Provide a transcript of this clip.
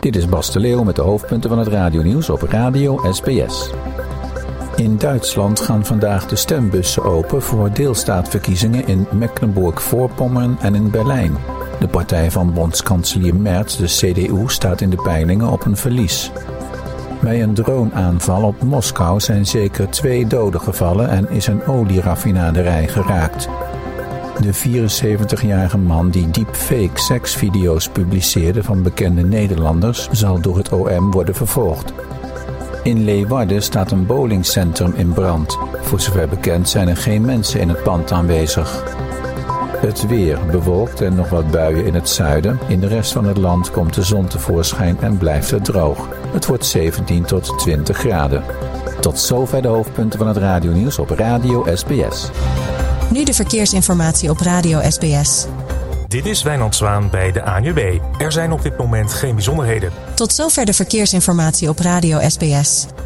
Dit is Bas de Leeuw met de hoofdpunten van het radionieuws op Radio SBS. In Duitsland gaan vandaag de stembussen open voor deelstaatverkiezingen in Mecklenburg-Vorpommern en in Berlijn. De partij van bondskanselier Merz, de CDU, staat in de peilingen op een verlies. Bij een droneaanval op Moskou zijn zeker 2 doden gevallen en is een olieraffinaderij geraakt. De 74-jarige man die deepfake seksvideo's publiceerde van bekende Nederlanders zal door het OM worden vervolgd. In Leeuwarden staat een bowlingcentrum in brand. Voor zover bekend zijn er geen mensen in het pand aanwezig. Het weer bewolkt en nog wat buien in het zuiden. In de rest van het land komt de zon tevoorschijn en blijft het droog. Het wordt 17 tot 20 graden. Tot zover de hoofdpunten van het radionieuws op Radio SBS. Nu de verkeersinformatie op Radio SBS. Dit is Wijnand Zwaan bij de ANWB. Er zijn op dit moment geen bijzonderheden. Tot zover de verkeersinformatie op Radio SBS.